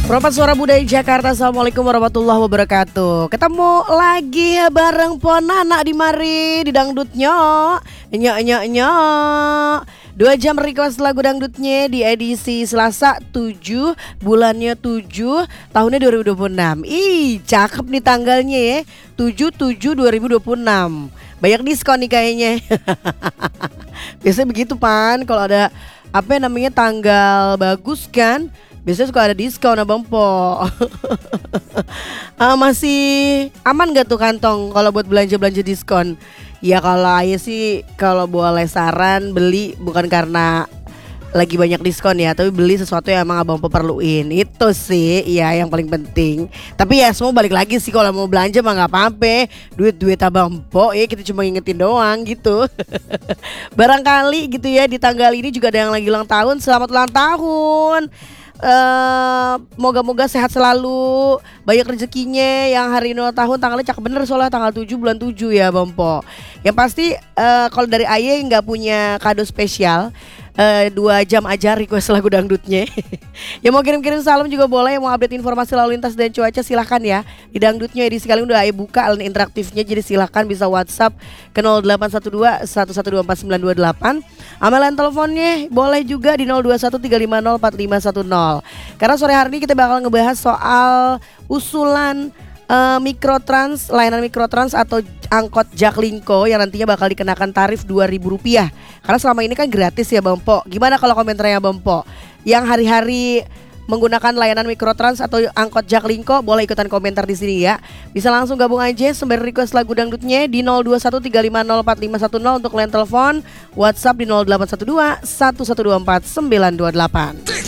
Peropat Suara Budaya Jakarta, Assalamualaikum warahmatullahi wabarakatuh. Ketemu lagi ya bareng Ponana di mari di dangdutnya. Nyok 2 jam request lagu dangdutnya di edisi Selasa 7 bulannya 7 tahunnya 2026. Ih, cakep nih tanggalnya ya. 7/7/2026. Banyak diskon nih kayaknya. Biasanya begitu Pan, kalau ada apa namanya tanggal bagus kan, biasanya suka ada diskon Abang Po. Masih aman gak tuh kantong kalau buat belanja-belanja diskon? Ya kalau Ayah sih kalau boleh saran beli bukan karena lagi banyak diskon ya, tapi beli sesuatu yang emang Abang Po perluin. Itu sih ya yang paling penting. Tapi ya semua balik lagi sih, kalau mau belanja mah gak apa-apa. Duit-duit Abang Po ya kita cuma ingetin doang gitu. Barangkali gitu ya di tanggal ini juga ada yang lagi ulang tahun. Selamat ulang tahun. Moga-moga sehat selalu, banyak rezekinya. Yang hari ini ulang tahun tanggalnya cakep bener soalnya tanggal 7 bulan 7 ya Bang Po. Yang pasti kalau dari Ayah nggak punya kado spesial, 2 jam aja request lagu dangdutnya. Yang mau kirim-kirim salam juga boleh, yang mau update informasi lalu lintas dan cuaca silahkan ya. Di dangdutnya edisi kali udah Ayah buka line interaktifnya, jadi silahkan bisa WhatsApp ke 0812 1124 928. Amalan teleponnya boleh juga di 0213504510. Karena sore hari ini kita bakal ngebahas soal usulan Mikrotrans, layanan Mikrotrans atau angkot Jaklingko yang nantinya bakal dikenakan tarif Rp2.000. Karena selama ini kan gratis ya Bang Po. Gimana kalau komentarnya Bang Po? Yang hari-hari menggunakan layanan Mikrotrans atau angkot Jaklingko boleh ikutan komentar di sini ya. Bisa langsung gabung aja sembari request lagu dangdutnya di 0213504510 untuk line telepon, WhatsApp di 0812 1124 928.